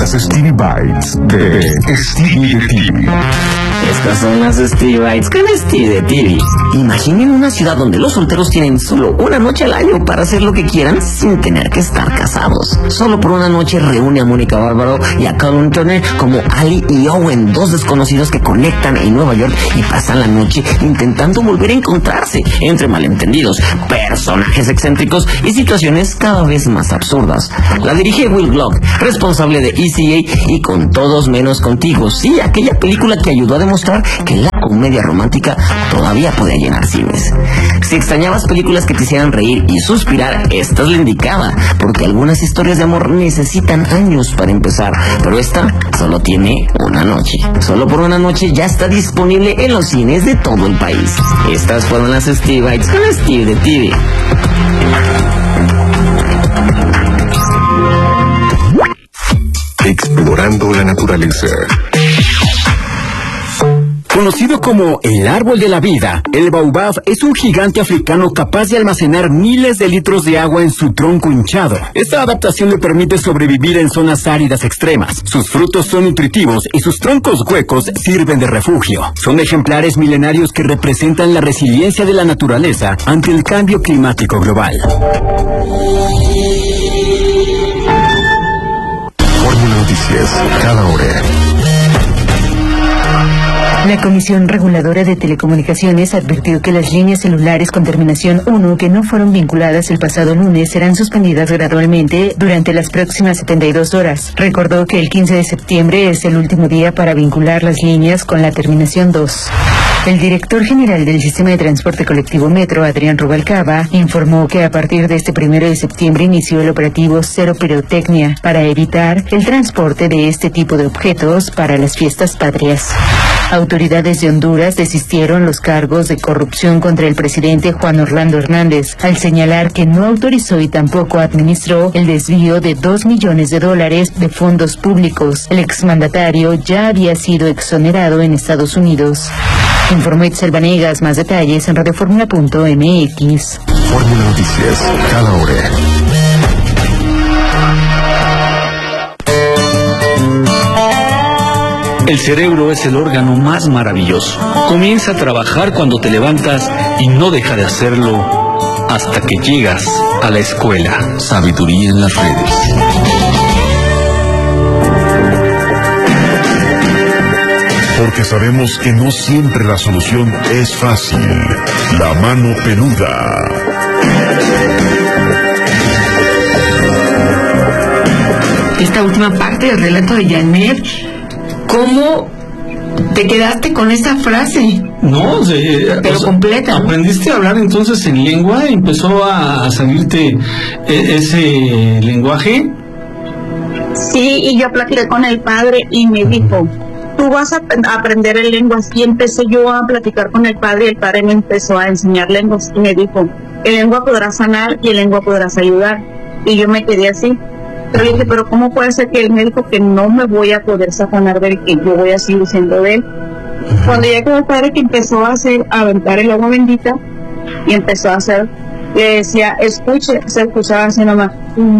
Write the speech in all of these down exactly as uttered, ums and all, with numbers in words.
las Stevie Bites de Stevie de T V. Estas son las Stevie Bites con Stevie de T V. Imaginen una ciudad donde los solteros tienen solo una noche al año para hacer lo que quieran sin tener que estar casados. Solo por una noche reúne a Mónica Bárbaro y a Colin Turner como Ali y Owen, dos desconocidos que conectan en Nueva York y pasan la noche intentando volver a encontrarse entre malentendidos, personajes excéntricos y situaciones cada vez más absurdas. La dirige Will Glock, responsable de E C A y Con Todos Menos Contigo. Sí, aquella película que ayudó a demostrar que la comedia romántica todavía podía llenar cines. Si extrañabas películas que te hicieran reír y suspirar, esta es la indicada, porque algunas historias de amor necesitan años para empezar, pero esta solo tiene una noche. Solo por una noche ya está disponible en los cines de todo el país. Estas fueron las Stevie Bites con Stevie de T V. Explorando la naturaleza. Conocido como el árbol de la vida, el baobab es un gigante africano capaz de almacenar miles de litros de agua en su tronco hinchado. Esta adaptación le permite sobrevivir en zonas áridas extremas. Sus frutos son nutritivos y sus troncos huecos sirven de refugio. Son ejemplares milenarios que representan la resiliencia de la naturaleza ante el cambio climático global. Fórmula Noticias, cada hora. La Comisión Reguladora de Telecomunicaciones advirtió que las líneas celulares con terminación uno que no fueron vinculadas el pasado lunes serán suspendidas gradualmente durante las próximas setenta y dos horas. Recordó que el quince de septiembre es el último día para vincular las líneas con la terminación dos. El director general del Sistema de Transporte Colectivo Metro, Adrián Rubalcaba, informó que a partir de este primero de septiembre inició el operativo Cero Pirotecnia para evitar el transporte de este tipo de objetos para las fiestas patrias. Autoridades de Honduras desistieron los cargos de corrupción contra el presidente Juan Orlando Hernández, al señalar que no autorizó y tampoco administró el desvío de dos millones de dólares de fondos públicos. El exmandatario ya había sido exonerado en Estados Unidos. Informó Itzel Vanegas. Más detalles en radioformula punto m x. Fórmula Noticias, cada hora. El cerebro es el órgano más maravilloso. Comienza a trabajar cuando te levantas y no deja de hacerlo hasta que llegas a la escuela. Sabiduría en las redes. Porque sabemos que no siempre la solución es fácil. La mano peluda. Esta última parte del relato de Janet, ¿cómo te quedaste con esa frase? No, se, pero o sea, completa, ¿no? Aprendiste a hablar entonces en lengua, empezó a salirte eh, ese lenguaje. Sí, y yo platiqué con el padre y me dijo, tú vas a aprender el lenguas. Y empecé yo a platicar con el padre y el padre me empezó a enseñar lenguas y me dijo, el lengua podrás sanar y el lengua podrás ayudar. Y yo me quedé así. Pero le dije, pero ¿cómo puede ser que él me dijo que no me voy a poder sanar de él, que yo voy a seguir siendo de él? Cuando ya quedó el padre que empezó a hacer, a aventar el agua bendita y empezó a hacer, le decía, escuche, se escuchaba así nomás.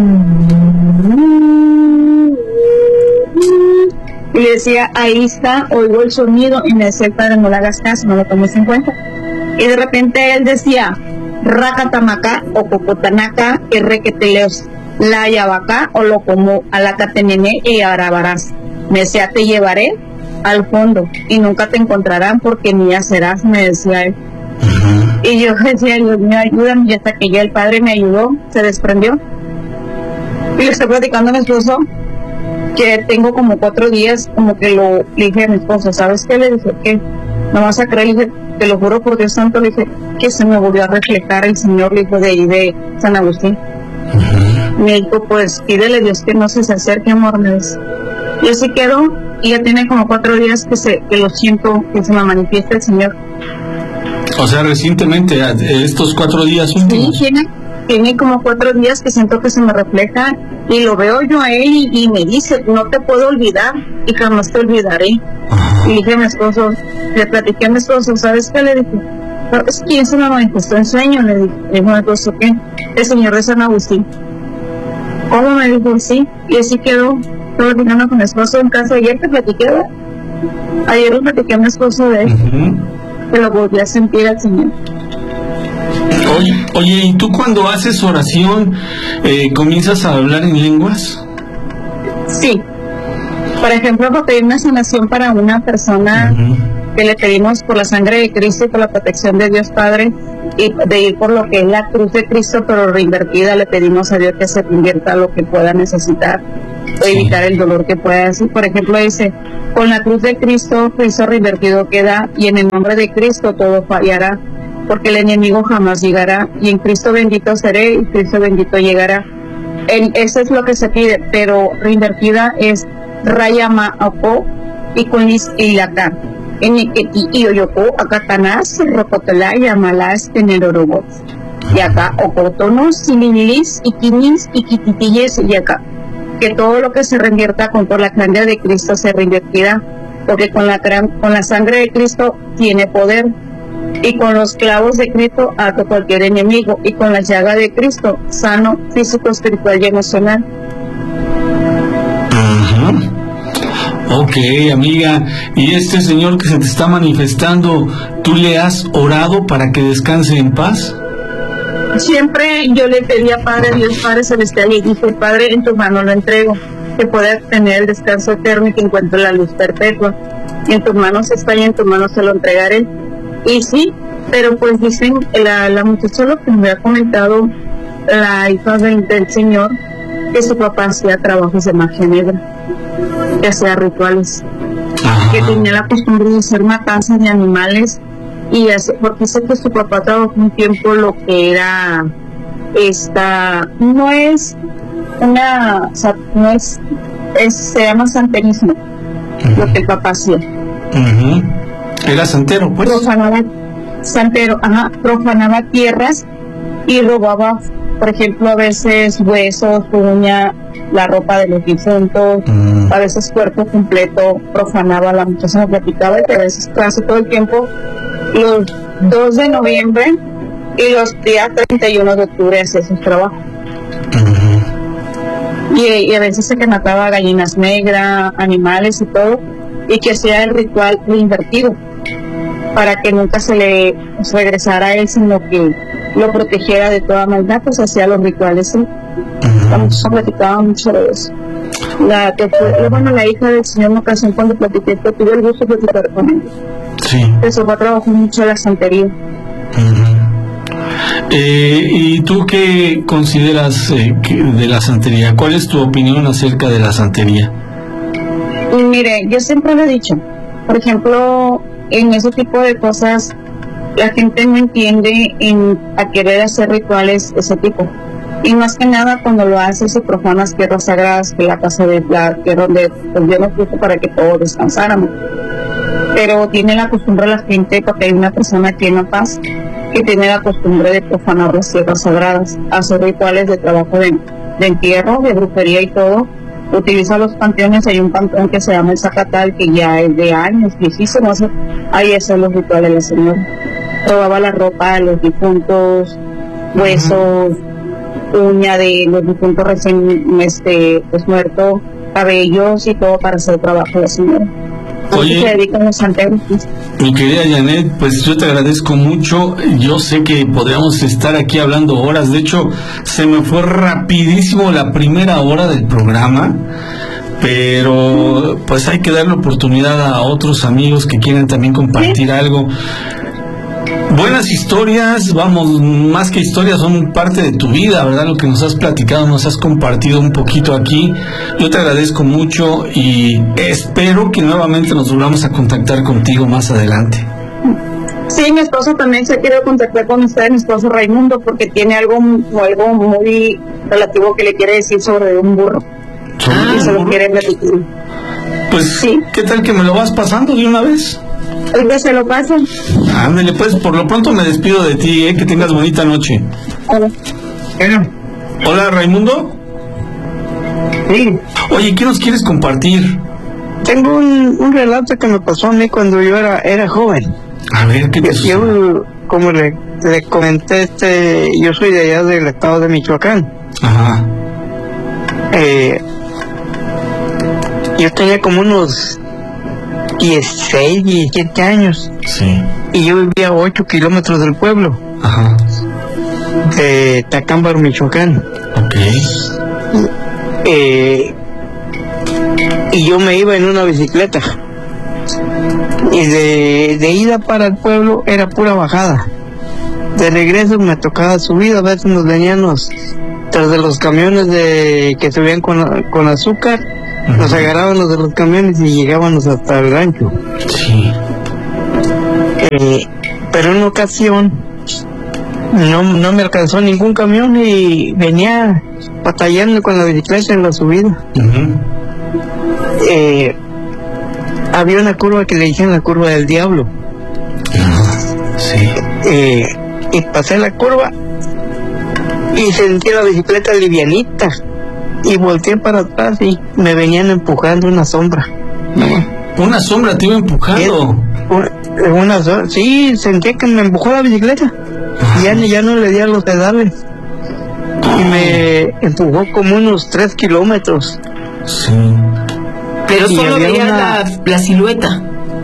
Y le decía, ahí está, oigo el sonido, y me decía el padre, no le hagas caso, no lo tomes en cuenta. Y de repente él decía, Racatamaca o Cocotanaca, y requeteleos. La yabacá o lo como a la catenene y arabarás. Me decía, te llevaré al fondo y nunca te encontrarán porque mía serás, me decía él. Uh-huh. Y yo decía, Dios mío, ayúdame, y hasta que ya el padre me ayudó, se desprendió. Y le estoy platicando a mi esposo que tengo como cuatro días, como que lo le dije a mi esposo, ¿sabes qué? Le dije, ¿qué? No vas a creer, le dije, te lo juro por Dios santo, le dije, que se me volvió a reflejar el Señor, le dijo, de ahí de San Agustín. Uh-huh. Me dijo, pues pídele a Dios que no se, se acerque, amor, me dice. Y así quedó, y ya tiene como cuatro días que se que lo siento, que se me manifiesta el Señor. O sea, recientemente, estos cuatro días últimos. Sí, tiene, tiene como cuatro días que siento que se me refleja, y lo veo yo a él, y, y me dice, no te puedo olvidar, y jamás te olvidaré. Uh-huh. Y dije a mi esposo, le platiqué a mi esposo, ¿sabes qué? Le dije, es que se me manifestó en sueño, le dije, le dijo a mi esposo, ¿qué? El Señor de San Agustín. ¿Cómo? Me dijo, sí, y así quedó. todo terminando con mi esposo en casa. Ayer te platiqué, ¿verdad? Ayer le platiqué a mi esposo de él, uh-huh. que lo volví a sentir al Señor. Oye, oye, ¿y tú cuando haces oración eh, comienzas a hablar en lenguas? Sí. Por ejemplo, para pedir una sanación para una persona, uh-huh. que le pedimos por la sangre de Cristo y por la protección de Dios Padre, y de ir por lo que es la cruz de Cristo, pero reinvertida, le pedimos a Dios que se convierta lo que pueda necesitar, o sí. evitar el dolor que pueda decir. Por ejemplo, dice, con la cruz de Cristo, Cristo reinvertido queda, y en el nombre de Cristo todo fallará, porque el enemigo jamás llegará, y en Cristo bendito seré, y Cristo bendito llegará. En, eso es lo que se pide, pero reinvertida es Rayama Oko y Kunis y Laka. En Iketi y Oyoko, Akatanás, Rocotelaya, Malás, Tenerorobot. Y acá, Ocotonos, Sinilis, Iquinis, Iquititilles, y acá. Que todo lo que se reinvierta con por la sangre de Cristo se reinvertirá, porque con la, con la sangre de Cristo tiene poder. Y con los clavos de Cristo ato cualquier enemigo, y con la llaga de Cristo sano, físico, espiritual y emocional. Uh-huh. Ok, amiga, y este Señor que se te está manifestando, ¿tú le has orado para que descanse en paz? Siempre yo le pedía, Padre Dios, Padre Celestial, y dije, Padre, en tus manos lo entrego, que pueda tener el descanso eterno y que encuentre la luz perpetua. Y en tus manos está, y en tus manos se lo entregaré. Y sí, pero pues dicen, la, la muchacha lo que me ha comentado, la hija del, del Señor, que su papá hacía trabajos de magia negra, que hacía rituales, ajá. que tenía la costumbre de hacer matanzas de animales, y hace, porque sé que su papá trabajó un tiempo lo que era esta, no es una, no es, es se llama santerismo, uh-huh. lo que el papá hacía. Uh-huh. Era santero, pues. Profanaba, santero, ajá, profanaba tierras y robaba, por ejemplo, a veces huesos, uña, la ropa de los difuntos, mm. a veces cuerpo completo, profanaba. La muchacha me platicaba que a veces casi todo el tiempo, los dos de noviembre y los días treinta y uno de octubre hacía sus trabajos. Mm. Y, y a veces se que mataba gallinas negras, animales y todo, y que hacía el ritual invertido, para que nunca se le regresara a él, sino que lo protegiera de toda maldad, pues hacía los rituales, ¿sí? Uh-huh. La muchacha platicaba mucho de eso. La, que fue, bueno, la hija del Señor, en ocasión cuando platiqué, que tuve el gusto de platicar con ella. Sí. Eso va a trabajar mucho la santería. Uh-huh. eh, ¿Y tú qué consideras eh, que de la santería? ¿Cuál es tu opinión acerca de la santería? Y mire, yo siempre lo he dicho, por ejemplo, en ese tipo de cosas, la gente no entiende en, a querer hacer rituales de ese tipo. Y más que nada cuando lo haces y profanas tierras sagradas, que la casa de la tierra donde pues, Dios nos puso para que todos descansáramos. Pero tiene la costumbre la gente, porque hay una persona aquí en La Paz que tiene la costumbre de profanar las tierras sagradas, hacer rituales de trabajo de, de entierro, de brujería y todo. Utiliza los panteones, hay un panteón que se llama el Zacatal, que ya es de años, viejísimo, ahí hacen los rituales del Señor. Robaba la ropa de los difuntos, huesos, uh-huh. uña de los difuntos recién este, pues, muertos, cabellos y todo para hacer trabajo del Señor. Oye, se dedican los santeros. Mi querida Janet, pues yo te agradezco mucho. Yo sé que podríamos estar aquí hablando horas. De hecho, se me fue rapidísimo la primera hora del programa, pero pues hay que darle oportunidad a otros amigos que quieran también compartir ¿Sí? algo. Buenas historias, vamos, más que historias, son parte de tu vida, ¿verdad? Lo que nos has platicado, nos has compartido un poquito aquí. Yo te agradezco mucho y espero que nuevamente nos volvamos a contactar contigo más adelante. Sí, mi esposo también se quiere contactar con usted, mi esposo Raimundo, porque tiene algo, algo muy relativo que le quiere decir sobre un burro. ¿Sobre y se lo quiere platicar. Pues, sí. ¿Qué tal que me lo vas pasando de una vez? Oiga, se lo paso. Ándale, pues, por lo pronto me despido de ti, ¿eh? Que tengas bonita noche. Hola. Hola, Raimundo. Sí. Oye, ¿qué nos quieres compartir? Tengo un, un relato que me pasó a mí cuando yo era, era joven. A ver, ¿qué te Yo, como le, le comenté, este, yo soy de allá del estado de Michoacán. Ajá. Eh, Yo tenía como unos dieciséis, diecisiete años. Sí. Y yo vivía a ocho kilómetros del pueblo. Ajá. De Tacámbaro, Michoacán. Ok. Eh, y yo me iba en una bicicleta. Y de, de ida para el pueblo era pura bajada. De regreso me tocaba subir, a veces nos venían los, tras de los camiones de que subían con, con azúcar, uh-huh. Nos agarraban los de los camiones y llegábamos hasta el rancho. Sí. Eh, pero en una ocasión no, no me alcanzó ningún camión y venía batallando con la bicicleta en la subida. Uh-huh. Eh, había una curva que le decían la curva del diablo. Uh-huh. Sí. Eh, y pasé la curva y sentí la bicicleta livianita y volteé para atrás y me venían empujando una sombra. ¿No? Una sombra te iba empujando. Una, una so- sí, sentí que me empujó la bicicleta. Y ya, ya no le di a los pedales y me empujó como unos tres kilómetros. Sí. Pero y solo veía una... la, la silueta.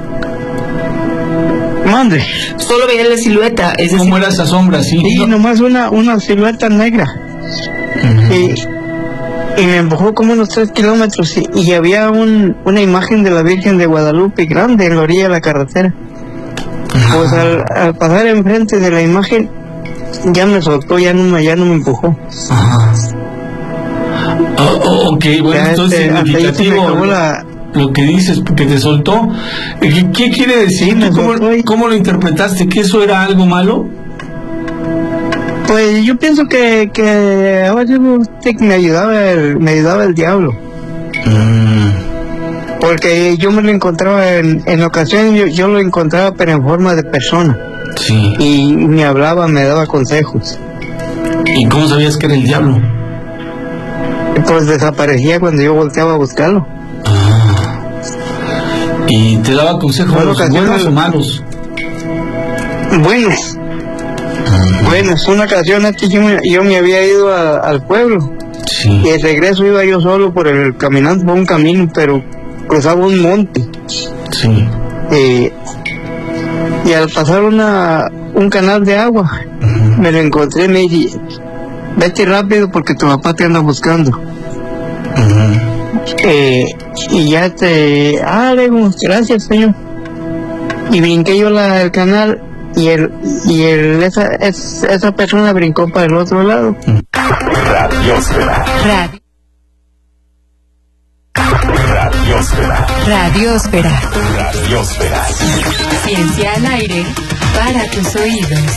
Mande. Solo veía la silueta. Es ¿Cómo decir, era esa sombra? Sí, sí, ¿no? nomás una, una silueta negra. Uh-huh. Y, y me empujó como unos tres kilómetros y, y había un, una imagen de la Virgen de Guadalupe grande en la orilla de la carretera. Uh-huh. Pues al, al pasar enfrente de la imagen ya me soltó, ya no me, ya no me empujó. Ajá. Oh, oh, ok, bueno, ya entonces este, significativo la... lo que dices, porque te soltó. ¿Qué, qué quiere decir? Sí, ¿Cómo, y... ¿Cómo lo interpretaste? ¿Que eso era algo malo? Pues yo pienso que, que ahora me ayudaba el, me ayudaba el diablo. Mm. Porque yo me lo encontraba en, en ocasiones, yo, yo lo encontraba pero en forma de persona. Sí. Y me hablaba, me daba consejos. ¿Y cómo sabías que era el diablo? Pues desaparecía cuando yo volteaba a buscarlo. Ah. ¿Y te daba consejos bueno, buenos o malos? Buenos. Bueno, es una ocasión antes yo me, yo me había ido a, al pueblo. Sí. Y de regreso iba yo solo por el caminando por un camino, pero cruzaba un monte. Sí. Eh, y al pasar una un canal de agua, uh-huh. Me lo encontré y me dije, vete rápido porque tu papá te anda buscando. Uh-huh. Eh, y ya te... Ah, le digo, gracias, señor. Y brinqué yo la, el canal. Y el y el esa es, esa persona brincó para el otro lado. Radiosfera. Radio. Radiosfera. Radiosfera. Radiosfera. Ciencia al aire para tus oídos.